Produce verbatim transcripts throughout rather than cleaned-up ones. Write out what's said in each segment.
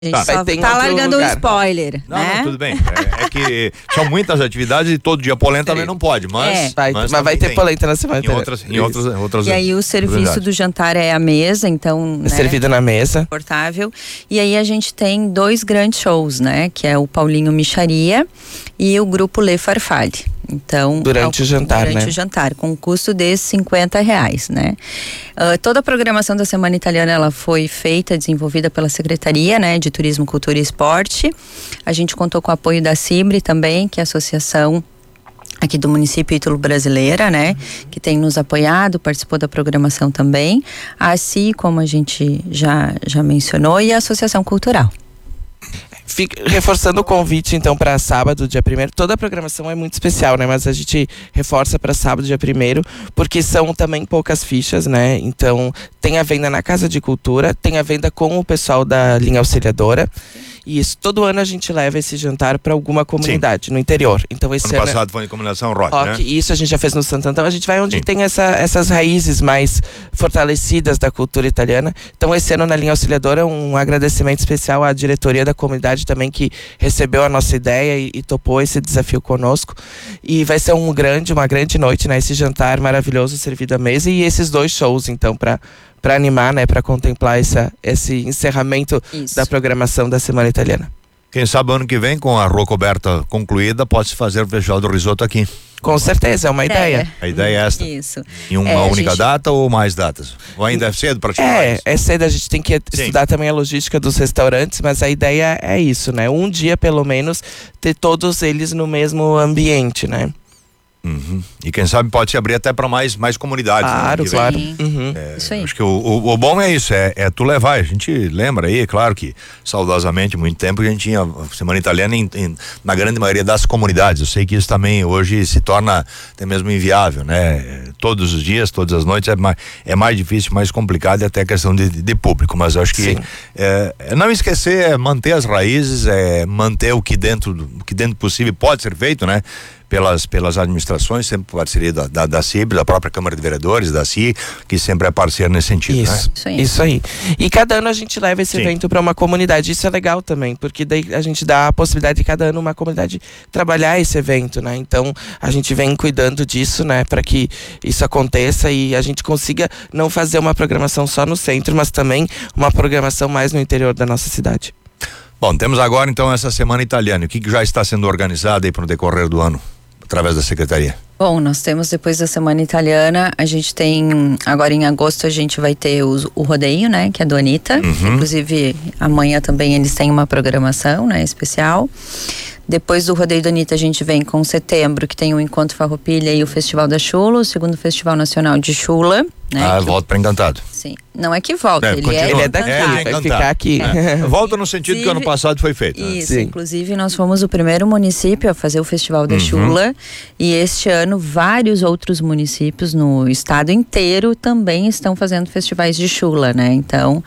A gente Tá. só Tem tá outro largando um lugar. spoiler, Não, né? não, tudo bem. É, é que são muitas atividades e todo dia polenta também não pode, mas, É. Vai, mas, vai também ter tem. polenta na semana Em inteira. outras, em Isso. outras, outras E aí o serviço oportunidades. do jantar é a mesa, então, né, Servido na mesa. confortável. E aí a gente tem dois grandes shows, né? Que é o Paulinho Micharia e o grupo Le Farfalle. Então, Durante ao- o jantar, durante né? o jantar, com um custo de cinquenta reais, né? Ah, toda a programação da Semana Italiana, ela foi feita, desenvolvida pela Secretaria, né, de Turismo, Cultura e Esporte. A gente contou com o apoio da CIBRE também, que é a Associação aqui do município Ítalo-Brasileira, né, que tem nos apoiado, participou da programação também, assim como a gente já, já mencionou, e a Associação Cultural. Fica, reforçando o convite, então, para sábado, dia primeiro. Toda a programação é muito especial, né? Mas a gente reforça para sábado, dia primeiro, porque são também poucas fichas, né? Então, tem a venda na Casa de Cultura, tem a venda com o pessoal da linha auxiliadora. E isso, todo ano a gente leva esse jantar para alguma comunidade, Sim. no interior. Então, esse Ano ano passado foi em combinação rock, rock, né? isso a gente já fez no Santo Antão. A gente vai onde Sim. tem essa, essas raízes mais fortalecidas da cultura italiana. Então, esse ano na linha auxiliadora, um agradecimento especial à diretoria da comunidade também, que recebeu a nossa ideia e, e topou esse desafio conosco. E vai ser um grande, uma grande noite, né? Esse jantar maravilhoso servido à mesa e esses dois shows, então, para para animar, né? Para contemplar essa, esse encerramento Isso. da programação da Semana Italiana. Quem sabe ano que vem, com a rua coberta concluída, pode-se fazer o festival do risoto aqui. Com certeza, é uma ideia. A ideia é esta. Isso. Em uma É, a única gente- data ou mais datas? Ou ainda é cedo para chamar É, isso? é cedo, a gente tem que Sim. estudar também a logística dos restaurantes, mas a ideia é isso, né? Um dia, pelo menos, ter todos eles no mesmo ambiente, né? Uhum. E quem sabe pode se abrir até para mais, mais comunidades. né, Claro, ano que vem. claro. Sim. Uhum. É, Isso aí. Acho que o, o, o bom é isso, é, é tu levar. A gente lembra aí, é claro que saudosamente, muito tempo, que a gente tinha a Semana Italiana em, em, na grande maioria das comunidades. Eu sei que isso também hoje se torna até mesmo inviável, né? Todos os dias, todas as noites é mais, é mais difícil, mais complicado e até questão de, de público. Mas eu acho que é, é não esquecer, é manter as raízes, é manter o que dentro, do- o que dentro possível pode ser feito, né? Pelas, pelas administrações, sempre parceria da, da, da CIB, da própria Câmara de Vereadores, da C I, que sempre é parceiro nesse sentido, Isso, né? Isso aí. isso aí. E cada ano a gente leva esse Sim. evento para uma comunidade. Isso é legal também, porque daí a gente dá a possibilidade de cada ano uma comunidade trabalhar esse evento, né? Então a gente vem cuidando disso, né, para que isso aconteça e a gente consiga não fazer uma programação só no centro, mas também uma programação mais no interior da nossa cidade. Bom, temos agora então essa Semana Italiana. O que, que já está sendo organizado aí para o decorrer do ano, através da Secretaria? Bom, nós temos depois da Semana Italiana, a gente tem, agora em agosto a gente vai ter o, o rodeio, né, que é do Anitta. Uhum. Inclusive, amanhã também eles têm uma programação, né, especial. Depois do rodeio do Anitta a gente vem com setembro, que tem o Encontro Farroupilha e o Festival da Chula, o segundo Festival Nacional de Chula, né. Ah, que- volta para Encantado. Sim, não é que volta, É, ele continua. é Ele é daqui, É, encantado. de vai Encantar. ficar aqui. É. Volta no sentido que o ano Inclusive- passado foi feito. né? Isso, Sim. inclusive nós fomos o primeiro município a fazer o Festival da Uhum. Chula e este ano vários outros municípios no estado inteiro também estão fazendo festivais de chula, né? Então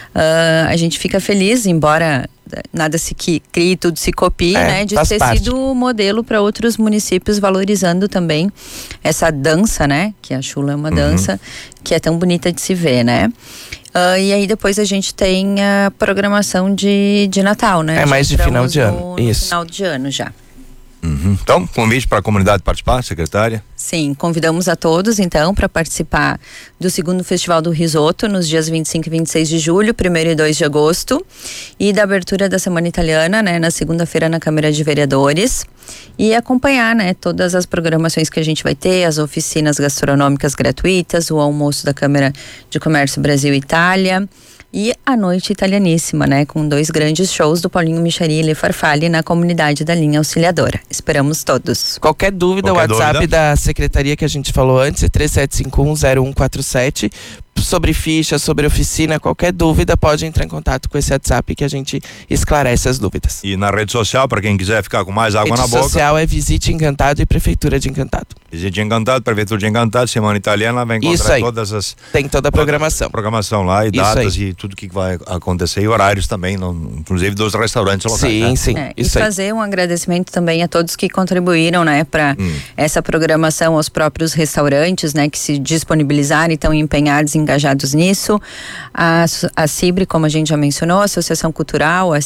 ah, a gente fica feliz, embora nada se qui- crie, tudo se copie, É, né? De faz ter parte. sido modelo para outros municípios, valorizando também essa dança, né? Que a chula é uma Uhum. dança que é tão bonita de se ver, né? Ah, e aí depois a gente tem a programação de, de Natal, né? É Já mais de final entramos de ano, no- no isso. final de ano já. Uhum. Então, convite para a comunidade participar, secretária. Sim, convidamos a todos então para participar do segundo Festival do Risoto nos dias vinte e cinco e vinte e seis de julho, primeiro e dois de agosto, e da abertura da Semana Italiana, né, na segunda-feira na Câmara de Vereadores, e acompanhar, né, todas as programações que a gente vai ter, as oficinas gastronômicas gratuitas, o almoço da Câmara de Comércio Brasil e Itália. E a noite italianíssima, né? Com dois grandes shows do Paulinho Micharia e Le Farfalle na comunidade da linha auxiliadora. Esperamos todos. Qualquer dúvida, Qualquer o WhatsApp dúvida? da secretaria que a gente falou antes é três sete cinco um zero um quatro sete. Sobre ficha, sobre oficina, qualquer dúvida pode entrar em contato com esse WhatsApp que a gente esclarece as dúvidas. E na rede social, para quem quiser ficar com mais água Rede na boca. social é Visite Encantado e Prefeitura de Encantado. Visite Encantado, Prefeitura de Encantado, Semana Italiana, vai Isso encontrar aí. todas as Tem toda a programação. programação lá e Isso datas aí. e tudo que vai acontecer e horários também, não- inclusive dos restaurantes locais. Sim, né? sim. É, e Isso aí. fazer um agradecimento também a todos que contribuíram, né, para Hum. essa programação, aos próprios restaurantes, né, que se disponibilizaram e estão empenhados em engajados nisso. A, a CIBRE, como a gente já mencionou, a Associação Cultural, a